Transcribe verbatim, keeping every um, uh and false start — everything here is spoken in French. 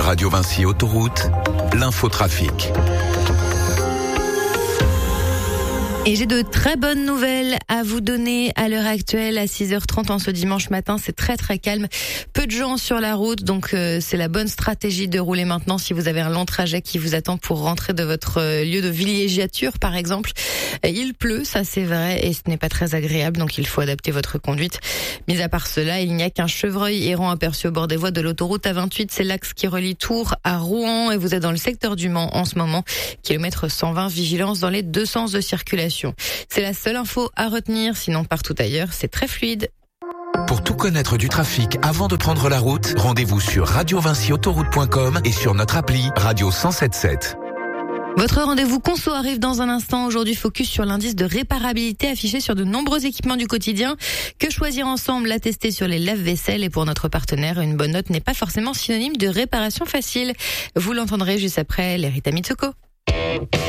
Radio Vinci Autoroute, l'infotrafic. Et j'ai de très bonnes nouvelles à vous donner à l'heure actuelle, à six heures trente en ce dimanche matin. C'est très très calme. Peu de gens sur la route, donc euh, c'est la bonne stratégie de rouler maintenant si vous avez un long trajet qui vous attend pour rentrer de votre euh, lieu de villégiature par exemple. Il pleut, ça c'est vrai, et ce n'est pas très agréable, donc il faut adapter votre conduite. Mis à part cela, il n'y a qu'un chevreuil errant aperçu au bord des voies de l'autoroute A vingt-huit. C'est l'axe qui relie Tours à Rouen et vous êtes dans le secteur du Mans en ce moment. Kilomètre cent vingt, vigilance dans les deux sens de circulation. C'est la seule info à retenir, sinon partout ailleurs, c'est très fluide. Pour tout connaître du trafic avant de prendre la route, rendez-vous sur radio vinci autoroute point com et sur notre appli Radio cent sept sept. Votre rendez-vous conso arrive dans un instant. Aujourd'hui, focus sur l'indice de réparabilité affiché sur de nombreux équipements du quotidien. Que choisir ensemble? À tester sur les lave-vaisselle. Et pour notre partenaire, une bonne note n'est pas forcément synonyme de réparation facile. Vous l'entendrez juste après les Rita Mitsoko.